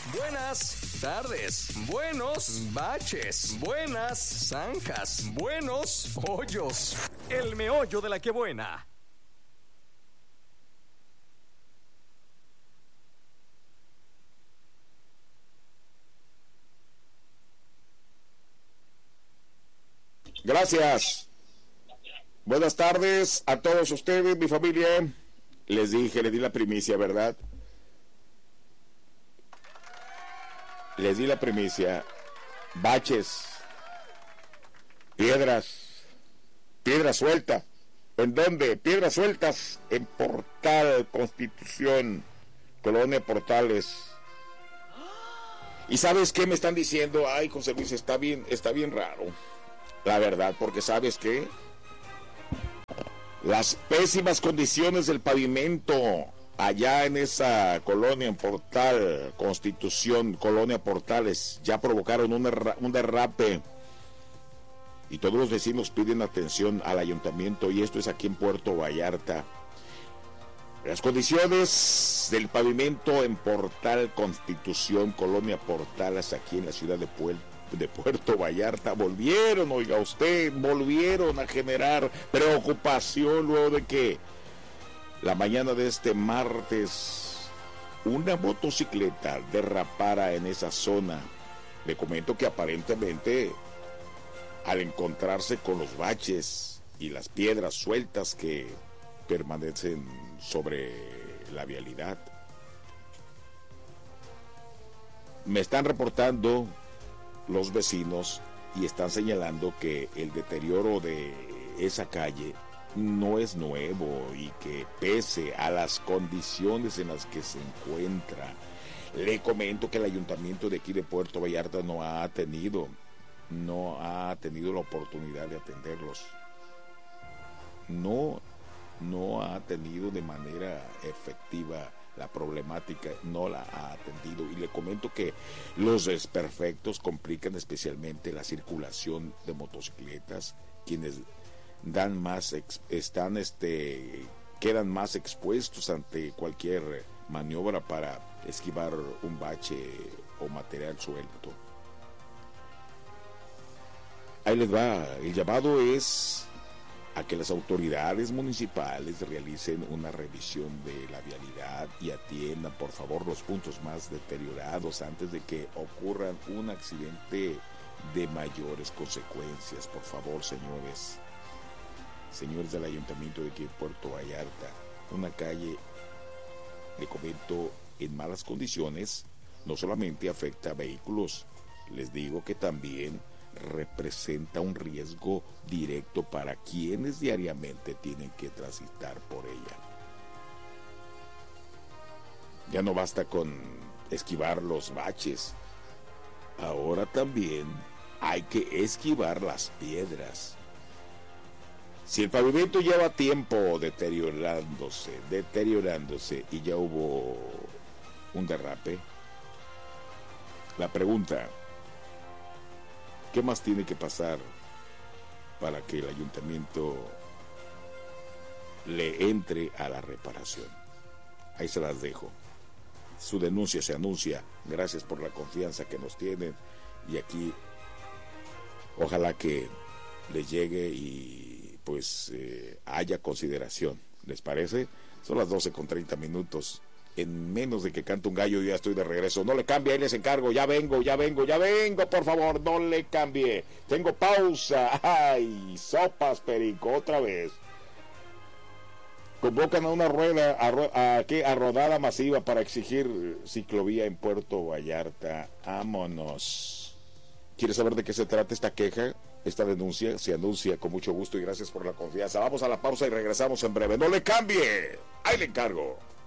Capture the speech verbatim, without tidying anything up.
Buenas tardes, buenos baches, buenas zanjas, buenos hoyos. El meollo de la que buena. Gracias. Buenas tardes a todos ustedes, mi familia. Les dije, les di la primicia, ¿verdad? Les di la primicia. Baches, piedras, piedra suelta. ¿En dónde? Piedras sueltas en Portal Constitución, Colonia Portales. ¿Y sabes qué me están diciendo? Ay, José Luis, está bien, está bien raro. La verdad, porque ¿sabes qué? Las pésimas condiciones del pavimento allá en esa colonia, en Portal Constitución, Colonia Portales, ya provocaron un, derra- un derrape. Y todos los vecinos piden atención al ayuntamiento, y esto es aquí en Puerto Vallarta. Las condiciones del pavimento en Portal Constitución, Colonia Portales, aquí en la ciudad de Puerto de Puerto Vallarta, volvieron, oiga usted, volvieron a generar preocupación luego de que la mañana de este martes una motocicleta derrapara en esa zona. Le comento que aparentemente al encontrarse con los baches y las piedras sueltas que permanecen sobre la vialidad, me están reportando los vecinos y están señalando que el deterioro de esa calle no es nuevo y que pese a las condiciones en las que se encuentra, le comento que el ayuntamiento de aquí de Puerto Vallarta no ha tenido, no ha tenido la oportunidad de atenderlos. No, no ha tenido de manera efectiva la problemática, no la ha atendido, y le comento que los desperfectos complican especialmente la circulación de motocicletas, quienes dan más ex, están este quedan más expuestos ante cualquier maniobra para esquivar un bache o material suelto. Ahí les va, el llamado es a que las autoridades municipales realicen una revisión de la vialidad y atiendan por favor los puntos más deteriorados antes de que ocurran un accidente de mayores consecuencias. Por favor, señores, señores del ayuntamiento de aquí de Puerto Vallarta, una calle, le comento, en malas condiciones, no solamente afecta a vehículos, les digo que también representa un riesgo directo para quienes diariamente tienen que transitar por ella. Ya no basta con esquivar los baches, ahora también hay que esquivar las piedras. Si el pavimento lleva tiempo deteriorándose, deteriorándose y ya hubo un derrape, la pregunta: ¿qué más tiene que pasar para que el ayuntamiento le entre a la reparación? Ahí se las dejo. Su denuncia se anuncia. Gracias por la confianza que nos tienen. Y aquí, ojalá que les llegue y pues eh, haya consideración. ¿Les parece? Son las doce con treinta minutos. En menos de que cante un gallo ya estoy de regreso. No le cambie, ahí les encargo. Ya vengo, ya vengo, ya vengo, por favor, no le cambie. Tengo pausa. Ay, sopas, perico, otra vez. Convocan a una rueda, a, a, a, a rodada masiva para exigir ciclovía en Puerto Vallarta. Vámonos. ¿Quieres saber de qué se trata esta queja? Esta denuncia se anuncia con mucho gusto y gracias por la confianza. Vamos a la pausa y regresamos en breve. No le cambie. Ahí le encargo.